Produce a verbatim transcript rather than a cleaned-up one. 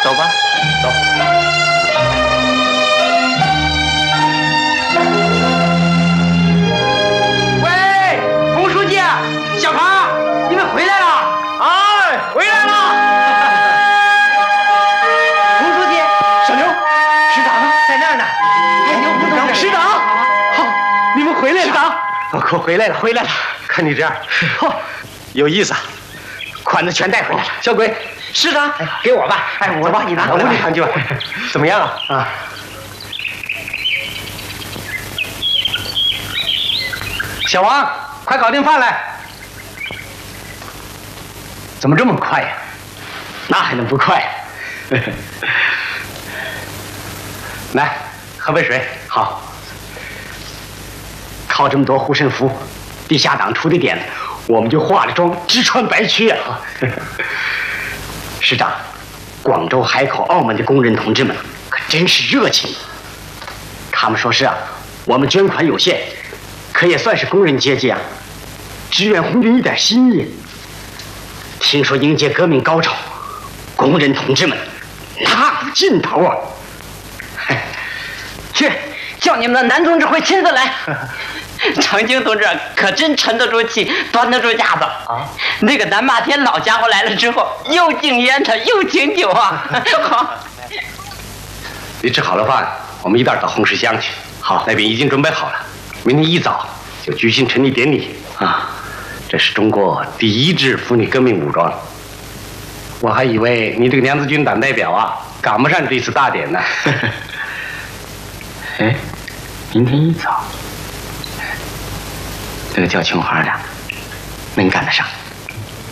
走吧，走。 喂，洪书记，小康，你们回来了！ 哎，回来了。 洪书记， 小刘，师长呢？ 在那儿呢。哎，刘副同志， 师长，好，你们回来了。 师长， 我可回来了，回来了。看你这样，嚯，有意思啊！款子全带回来了。小鬼， 师长，给我吧。哎，我帮你拿。 我屋里看去吧。怎么样啊？啊。小王，快搞定饭来！怎么这么快呀？那还能不快？来，喝杯水。好。靠这么多护身符，地下党出的点子，我们就化了妆，直穿白靴啊！师长，广州、海口、澳门的工人同志们可真是热情。他们说是啊，我们捐款有限，可也算是工人阶级啊，支援红军一点心意。听说迎接革命高潮，工人同志们那股劲头啊！ 去，叫你们的男同志会亲自来。长青同志可真沉得住气，端得住架子啊！那个南霸天老家伙来了之后，又敬烟他，又敬酒啊！好， 你吃好了饭，我们一道到红石乡去。好，那边已经准备好了，明天一早就举行成立典礼啊！这是中国第一支妇女革命武装。我还以为你这个娘子军党代表啊，赶不上这次大典呢。哎，明天一早，这个叫琼花的能赶得上。